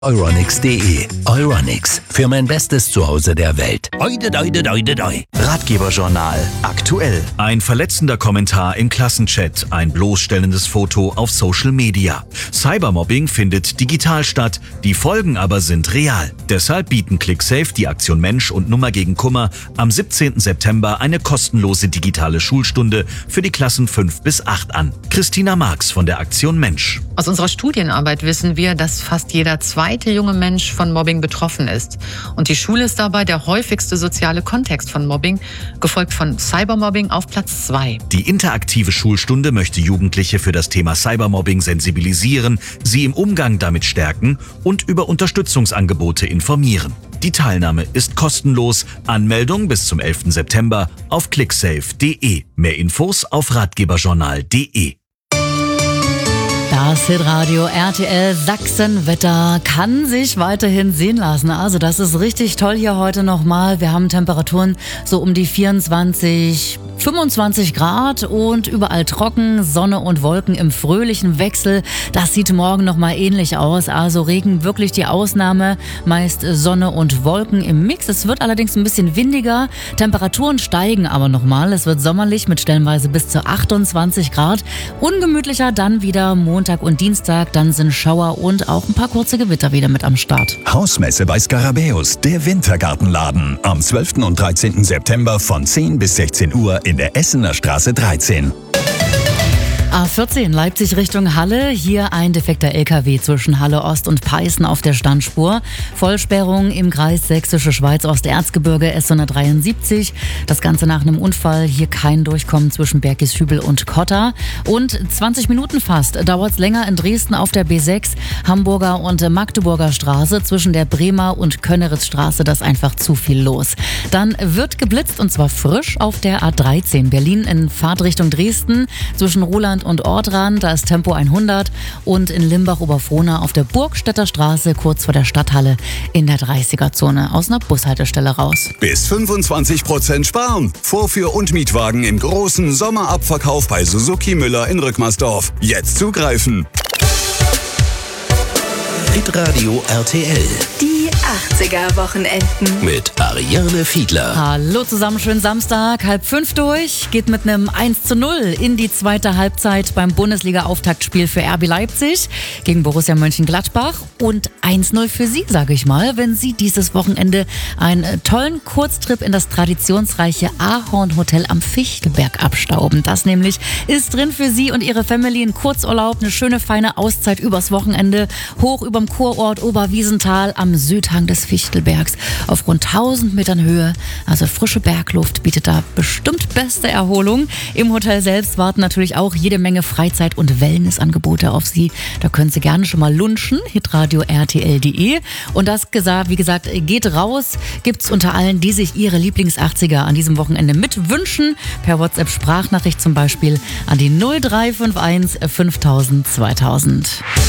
Euronics.de. Euronics. Für mein bestes Zuhause der Welt. Ratgeberjournal. Aktuell. Ein verletzender Kommentar im Klassenchat, ein bloßstellendes Foto auf Social Media. Cybermobbing findet digital statt, die Folgen aber sind real. Deshalb bieten ClickSafe, die Aktion Mensch und Nummer gegen Kummer am 17. September eine kostenlose digitale Schulstunde für die Klassen 5 bis 8 an. Christina Marx von der Aktion Mensch. Aus unserer Studienarbeit wissen wir, dass fast jeder zweite junge Mensch von Mobbing betroffen ist. Und die Schule ist dabei der häufigste soziale Kontext von Mobbing, gefolgt von Cybermobbing auf Platz 2. Die interaktive Schulstunde möchte Jugendliche für das Thema Cybermobbing sensibilisieren, sie im Umgang damit stärken und über Unterstützungsangebote informieren. Die Teilnahme ist kostenlos. Anmeldung bis zum 11. September auf clicksafe.de. Mehr Infos auf ratgeberjournal.de. Das Hitradio RTL Sachsen-Wetter kann sich weiterhin sehen lassen. Also das ist richtig toll hier heute nochmal. Wir haben Temperaturen so um die 24, 25 Grad und überall trocken, Sonne und Wolken im fröhlichen Wechsel. Das sieht morgen nochmal ähnlich aus. Also Regen wirklich die Ausnahme, meist Sonne und Wolken im Mix. Es wird allerdings ein bisschen windiger. Temperaturen steigen aber nochmal. Es wird sommerlich mit stellenweise bis zu 28 Grad. Ungemütlicher dann wieder Montag und Dienstag. Dann sind Schauer und auch ein paar kurze Gewitter wieder mit am Start. Hausmesse bei Skarabäus, der Wintergartenladen. Am 12. und 13. September von 10 bis 16 Uhr in der Essener Straße 13. A14 Leipzig Richtung Halle. Hier ein defekter LKW zwischen Halle Ost und Peißen auf der Standspur. Vollsperrung im Kreis Sächsische Schweiz Osterzgebirge S173. Das Ganze nach einem Unfall. Hier kein Durchkommen zwischen Bergisch-Hübel und Kotter. Und 20 Minuten fast dauert es länger in Dresden auf der B6, Hamburger und Magdeburger Straße. Zwischen der Bremer und Könneritzstraße, das ist einfach zu viel los. Dann wird geblitzt und zwar frisch auf der A13 Berlin in Fahrtrichtung Dresden. Zwischen Roland und Ortrand, da ist Tempo 100 und in Limbach-Oberfrohna auf der Burgstädter Straße kurz vor der Stadthalle in der 30er-Zone aus einer Bushaltestelle raus. Bis 25% sparen. Vorführ- und Mietwagen im großen Sommerabverkauf bei Suzuki Müller in Rückmersdorf. Jetzt zugreifen. Hitradio RTL. Die 80er-Wochenenden. Mit Ariane Fiedler. Hallo zusammen, schönen Samstag, 4:30 durch. Geht mit einem 1:0 in die zweite Halbzeit beim Bundesliga-Auftaktspiel für RB Leipzig gegen Borussia Mönchengladbach. Und 1:0 für Sie, sage ich mal, wenn Sie dieses Wochenende einen tollen Kurztrip in das traditionsreiche Ahorn Hotel am Fichtelberg abstauben. Das nämlich ist drin für Sie und Ihre Family. Ein Kurzurlaub, eine schöne, feine Auszeit übers Wochenende. Hoch überm Kurort Oberwiesenthal am Südhang des Fichtelbergs auf rund 1000 Metern Höhe. Also frische Bergluft bietet da bestimmt beste Erholung. Im Hotel selbst warten natürlich auch jede Menge Freizeit- und Wellnessangebote auf Sie. Da können Sie gerne schon mal lunchen. Hitradio RTL.de. Und das, wie gesagt, geht raus. Gibt's unter allen, die sich ihre Lieblings-80er an diesem Wochenende mitwünschen. Per WhatsApp-Sprachnachricht zum Beispiel an die 0351 5000 2000.